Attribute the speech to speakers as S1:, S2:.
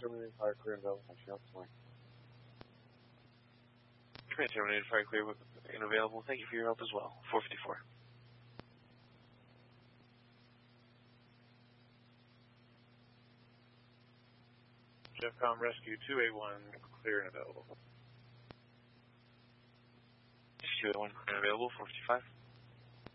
S1: Terminated, fire clear and available. Thank you.
S2: Command terminated, fire clear and available. Thank you for your help as well. 454.
S3: Jeffcom Rescue 281, clear and available.
S2: 281, clear and available, 455.